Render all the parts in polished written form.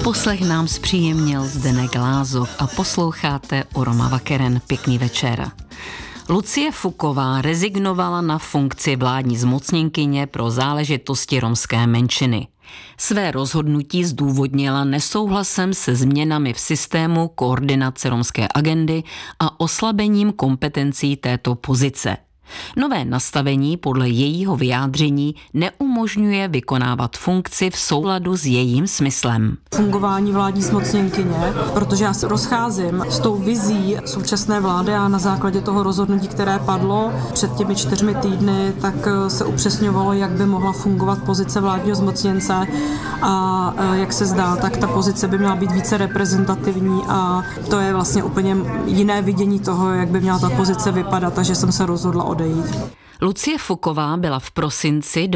Poslech nám zpříjemnil Zdeněk Lázok a posloucháte u Roma Vakeren. Pěkný večer. Lucie Fuková rezignovala na funkci vládní zmocněnkyně pro záležitosti romské menšiny. Své rozhodnutí zdůvodnila nesouhlasem se změnami v systému koordinace romské agendy a oslabením kompetencí této pozice. Nové nastavení podle jejího vyjádření neumožňuje vykonávat funkci v souladu s jejím smyslem. Fungování vládní zmocněnkyně, protože já se rozcházím s tou vizí současné vlády a na základě toho rozhodnutí, které padlo před těmi 4 týdny, tak se upřesňovalo, jak by mohla fungovat pozice vládního zmocněnce a jak se zdá, tak ta pozice by měla být více reprezentativní a to je vlastně úplně jiné vidění toho, jak by měla ta pozice vypadat, takže jsem se rozhodla odejít. Lucie Fuková byla v prosinci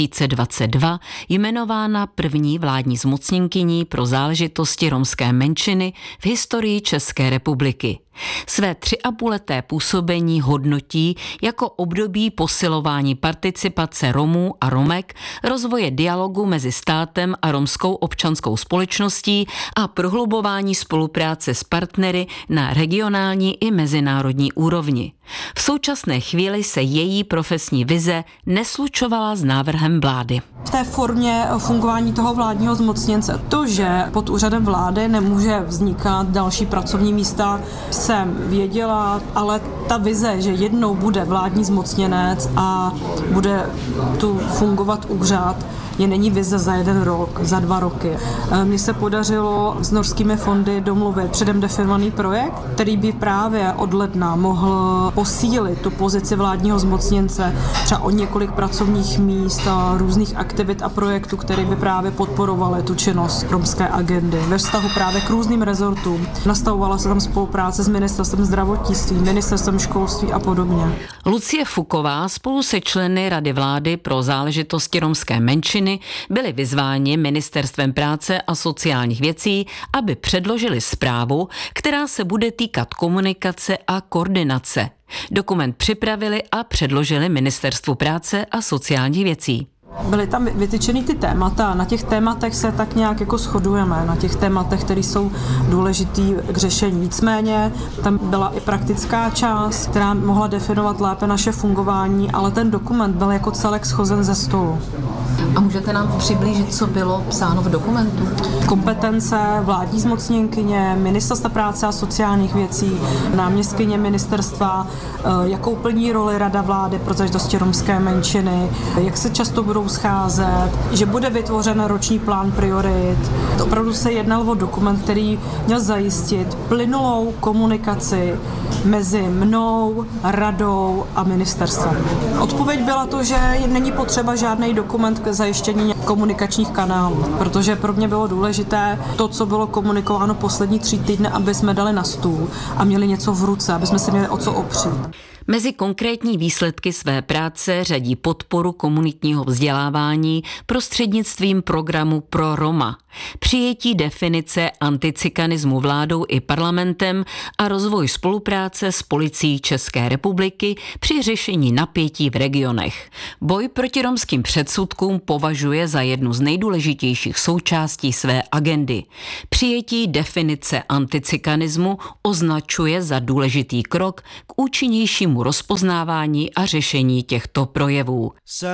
2022 jmenována první vládní zmocněnkyní pro záležitosti romské menšiny v historii České republiky. Své 3,5leté působení hodnotí jako období posilování participace Romů a Romek, rozvoje dialogu mezi státem a romskou občanskou společností a prohlubování spolupráce s partnery na regionální i mezinárodní úrovni. V současné chvíli se její profesní vize neslučovala s návrhem vlády. V té formě fungování toho vládního zmocněnce, to, že pod úřadem vlády nemůže vznikat další pracovní místa, jsem věděla, ale ta vize, že jednou bude vládní zmocněnec a bude tu fungovat úřad, není vize za 1 rok, za 2 roky. Mně se podařilo s norskými fondy domluvit předem definovaný projekt, který by právě od ledna mohl posílit tu pozici vládního zmocněnce třeba o několik pracovních míst a různých aktivit a projektů, které by právě podporovaly tu činnost romské agendy ve vztahu právě k různým rezortům. Nastavovala se tam spolupráce s ministerstvem zdravotnictví, ministerstvem školství a podobně. Lucie Fuková spolu se členy Rady vlády pro záležitosti romské menšiny byli vyzváni Ministerstvem práce a sociálních věcí, aby předložili zprávu, která se bude týkat komunikace a koordinace. Dokument připravili a předložili Ministerstvu práce a sociálních věcí. Byly tam vytyčeny ty témata, na těch tématech se tak nějak jako shodujeme, na těch tématech, které jsou důležitý k řešení. Nicméně tam byla i praktická část, která mohla definovat lépe naše fungování, ale ten dokument byl jako celek shozen ze stolu. A můžete nám přiblížit, co bylo psáno v dokumentu? Kompetence vládní zmocněnkyně, Ministerstva práce a sociálních věcí, náměstkyně ministerstva, jakou plní roli Rada vlády pro záležitosti romské menšiny, jak se často budou scházet, že bude vytvořen roční plán priorit. To opravdu se jednalo o dokument, který měl zajistit plynulou komunikaci mezi mnou, radou a ministerstvem. Odpověď byla to, že není potřeba žádný dokument k zajištění komunikačních kanálů, protože pro mě bylo důležité to, co bylo komunikováno poslední 3 týdny, aby jsme dali na stůl a měli něco v ruce, aby jsme se měli o co opřít. Mezi konkrétní výsledky své práce řadí podporu komunitního vzdělávání prostřednictvím programu Pro Roma, přijetí definice anticikanismu vládou i parlamentem a rozvoj spolupráce s policií České republiky při řešení napětí v regionech. Boj proti romským předsudkům považuje za jednu z nejdůležitějších součástí své agendy. Přijetí definice anticikanismu označuje za důležitý krok k účinnějšímu rozpoznávání a řešení těchto projevů.